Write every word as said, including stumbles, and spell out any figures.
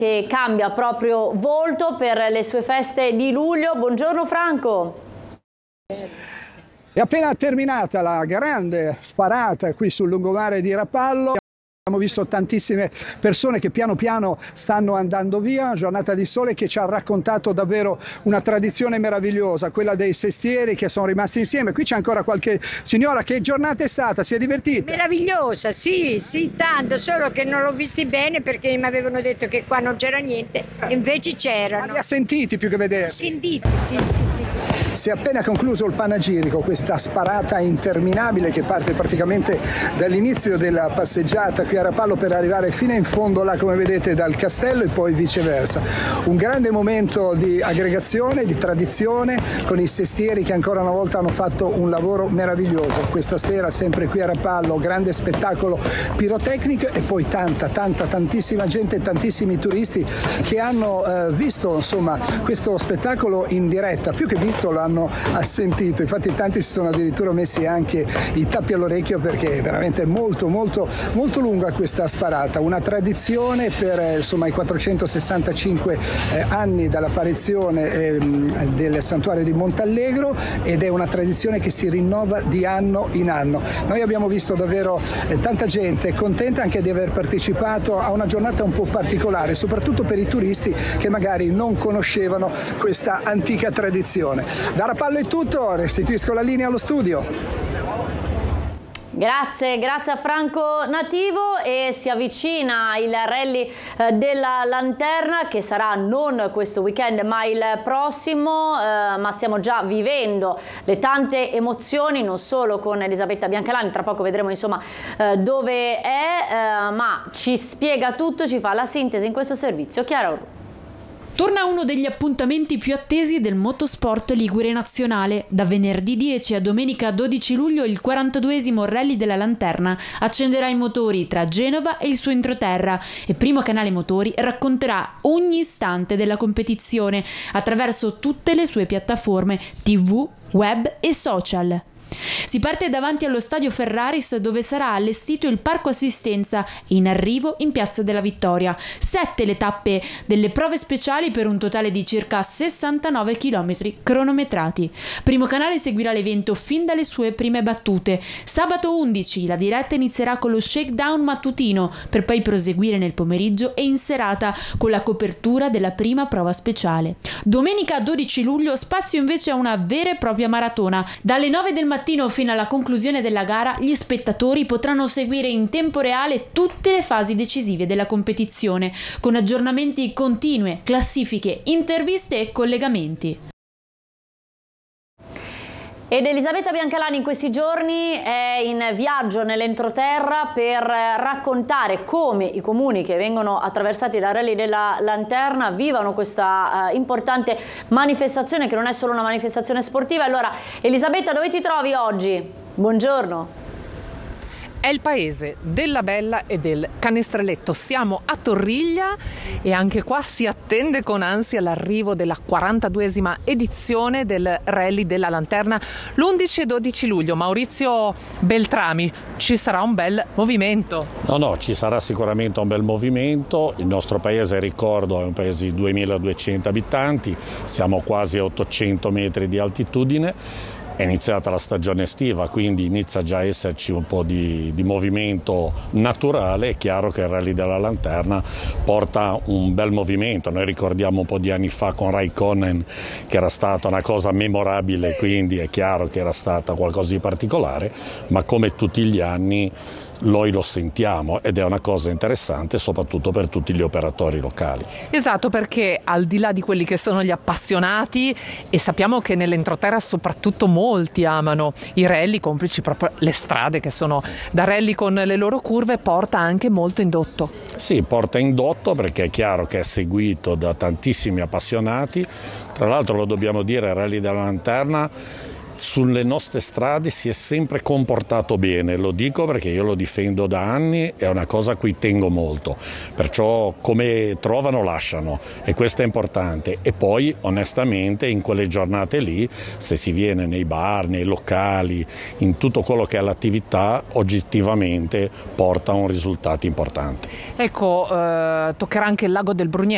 che cambia proprio volto per le sue feste di luglio. Buongiorno Franco. È appena terminata la grande sparata qui sul lungomare di Rapallo. Abbiamo visto tantissime persone che piano piano stanno andando via, una giornata di sole che ci ha raccontato davvero una tradizione meravigliosa, quella dei sestieri che sono rimasti insieme. Qui c'è ancora qualche signora. Che giornata è stata? Si è divertita? Meravigliosa, sì, sì, tanto, solo che non l'ho visti bene perché mi avevano detto che qua non c'era niente, e invece c'erano. Ma li ha sentiti più che vedere? Sentiti, sì, sì, sì. Si è appena concluso il panegirico, questa sparata interminabile che parte praticamente dall'inizio della passeggiata qui a Rapallo per arrivare fino in fondo là, come vedete, dal castello e poi viceversa. Un grande momento di aggregazione, di tradizione, con i sestieri che ancora una volta hanno fatto un lavoro meraviglioso. Questa sera sempre qui a Rapallo, grande spettacolo pirotecnico e poi tanta, tanta, tantissima gente, tantissimi turisti che hanno eh, visto insomma questo spettacolo in diretta, più che visto l'hanno assentito. Infatti tanti si sono addirittura messi anche i tappi all'orecchio perché è veramente molto molto molto lunga questa sparata, una tradizione per eh, insomma i quattrocentosessantacinque eh, anni dall'apparizione eh, del santuario di Montallegro, ed è una tradizione che si rinnova di anno in anno. Noi abbiamo visto davvero eh, tanta gente contenta anche di aver partecipato a una giornata un po' particolare, soprattutto per i turisti che magari non conoscevano questa antica tradizione. Da Rapallo è tutto, restituisco la linea allo studio. Grazie, grazie a Franco Nativo, e si avvicina il rally eh, della Lanterna, che sarà non questo weekend ma il prossimo, eh, ma stiamo già vivendo le tante emozioni, non solo con Elisabetta Biancalani, tra poco vedremo insomma eh, dove è, eh, ma ci spiega tutto, ci fa la sintesi in questo servizio Chiara Orru. Torna uno degli appuntamenti più attesi del motorsport ligure nazionale. Da venerdì dieci a domenica dodici luglio il quarantaduesimo Rally della Lanterna accenderà i motori tra Genova e il suo entroterra, e Primo Canale Motori racconterà ogni istante della competizione attraverso tutte le sue piattaforme tivù, web e social. Si parte davanti allo stadio Ferraris, dove sarà allestito il parco assistenza, in arrivo in Piazza della Vittoria. Sette le tappe delle prove speciali per un totale di circa sessantanove chilometri cronometrati. Primo Canale seguirà l'evento fin dalle sue prime battute. Sabato undici la diretta inizierà con lo shakedown mattutino, per poi proseguire nel pomeriggio e in serata con la copertura della prima prova speciale. Domenica dodici luglio spazio invece a una vera e propria maratona. Dalle nove del mattino fino alla conclusione della gara, gli spettatori potranno seguire in tempo reale tutte le fasi decisive della competizione, con aggiornamenti continui, classifiche, interviste e collegamenti. Ed Elisabetta Biancalani in questi giorni è in viaggio nell'entroterra per raccontare come i comuni che vengono attraversati dal Rally della Lanterna vivano questa uh, importante manifestazione, che non è solo una manifestazione sportiva. Allora, Elisabetta, dove ti trovi oggi? Buongiorno. È il paese della Bella e del Canestreletto. Siamo a Torriglia e anche qua si attende con ansia l'arrivo della quarantaduesima edizione del Rally della Lanterna l'undici e dodici luglio. Maurizio Beltrami, ci sarà un bel movimento? No, no, ci sarà sicuramente un bel movimento. Il nostro paese, ricordo, è un paese di duemiladuecento abitanti, siamo quasi a ottocento metri di altitudine. È iniziata la stagione estiva, quindi inizia già a esserci un po' di, di movimento naturale. È chiaro che il Rally della Lanterna porta un bel movimento. Noi ricordiamo un po' di anni fa con Raikkonen che era stata una cosa memorabile, quindi è chiaro che era stata qualcosa di particolare, ma come tutti gli anni noi lo sentiamo ed è una cosa interessante soprattutto per tutti gli operatori locali. Esatto, perché al di là di quelli che sono gli appassionati, e sappiamo che nell'entroterra soprattutto molti amano i rally, complici proprio le strade che sono da rally con le loro curve, porta anche molto indotto. Sì, porta indotto perché è chiaro che è seguito da tantissimi appassionati. Tra l'altro, lo dobbiamo dire, il Rally della Lanterna sulle nostre strade si è sempre comportato bene, lo dico perché io lo difendo da anni, è una cosa a cui tengo molto, perciò come trovano lasciano, e questo è importante. E poi onestamente in quelle giornate lì, se si viene nei bar, nei locali, in tutto quello che è l'attività, oggettivamente porta a un risultato importante. Ecco, eh, toccherà anche il lago del Brunier.